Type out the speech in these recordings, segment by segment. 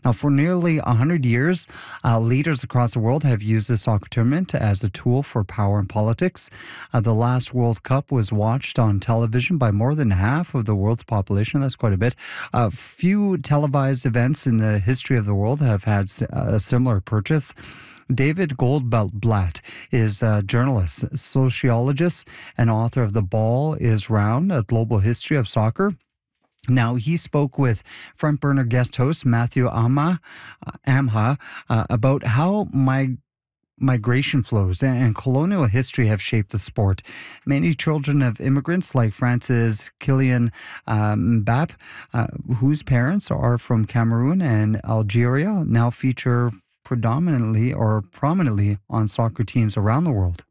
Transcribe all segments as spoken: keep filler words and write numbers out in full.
Now, for nearly one hundred years, uh, leaders across the world have used the soccer tournament as a tool for power and politics. Uh, the last World Cup was watched on television by more than half of the world's population. That's quite a bit. Uh, few televised events in the history of the world have had a similar purchase. David Goldblatt is a journalist, sociologist, and author of The Ball is Round, A Global History of Soccer. Now, he spoke with front burner guest host Matthew Amma, uh, Amha uh, about how my migration flows and colonial history have shaped the sport. Many children of immigrants like Francis Kylian um, Mbappe, uh, whose parents are from Cameroon and Algeria, now feature predominantly or prominently on soccer teams around the world.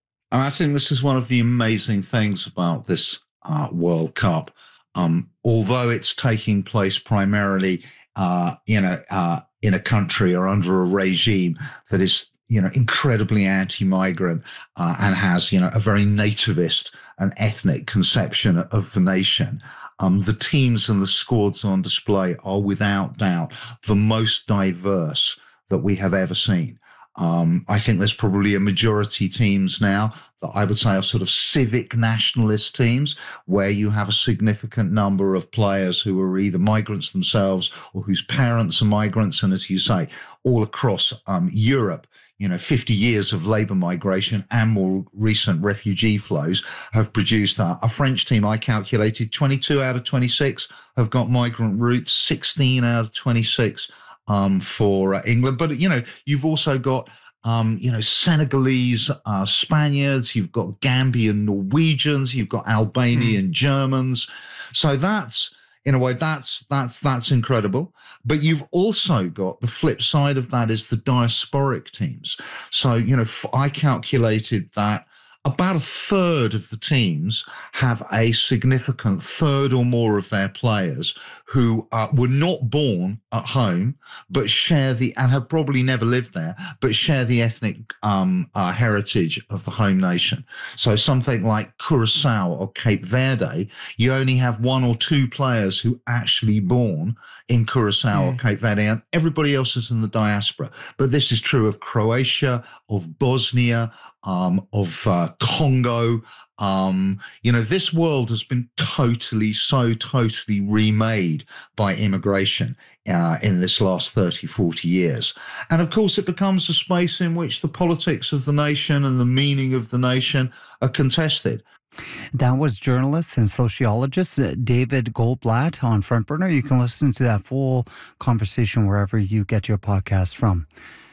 I think this is one of the amazing things about this uh, World Cup. Um, although it's taking place primarily uh, in a uh, in a country or under a regime that is, you know, incredibly anti-migrant uh, and has, you know, a very nativist and ethnic conception of the nation. Um, the teams and the squads on display are without doubt the most diverse that we have ever seen. Um, I think there's probably a majority teams now that I would say are sort of civic nationalist teams, where you have a significant number of players who are either migrants themselves or whose parents are migrants. And as you say, all across um, Europe, you know, fifty years of labour migration and more recent refugee flows have produced that. A French team, I calculated twenty-two out of twenty-six have got migrant roots, sixteen out of twenty-six Um, for uh, England. But, you know, you've also got, um, you know, Senegalese, uh, Spaniards, you've got Gambian Norwegians, you've got Albanian mm. Germans. So that's, in a way, that's, that's, that's incredible. But you've also got the flip side of that is the diasporic teams. So, you know, I calculated that about a third of the teams have a significant third or more of their players who uh, were not born at home, but share the, and have probably never lived there, but share the ethnic um, uh, heritage of the home nation. So something like Curacao or Cape Verde, you only have one or two players who actually born in Curacao yeah. or Cape Verde, and everybody else is in the diaspora. But this is true of Croatia, of Bosnia, um, of uh, Congo. Um, you know, this world has been totally, so totally remade by immigration uh, in this last thirty, forty years. And of course, it becomes a space in which the politics of the nation and the meaning of the nation are contested. That was journalist and sociologist David Goldblatt on Front Burner. You can listen to that full conversation wherever you get your podcast from.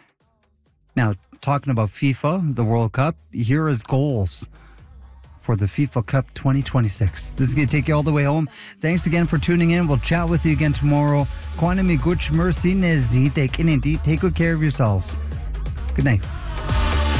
Now, talking about FIFA, the World Cup, here is goals for the FIFA Cup twenty twenty-six. This is going to take you all the way home. Thanks again for tuning in. We'll chat with you again tomorrow. Take good care of yourselves. Good night.